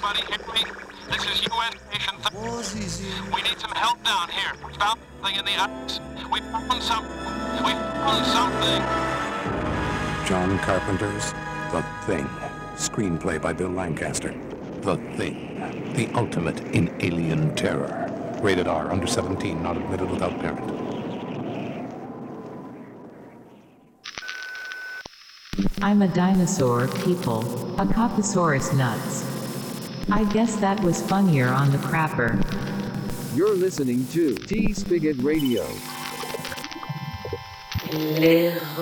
Anybody hear me? This is UN Station 30. We need some help down here. We found something in the ice. We found something. We found something. John Carpenter's The Thing. Screenplay by Bill Lancaster. The Thing. The ultimate in alien terror. Rated R, under 17, not admitted without parent. I'm a dinosaur, people. A Coposaurus nuts. I guess that was funnier on the crapper. You're listening to T-Spigot Radio.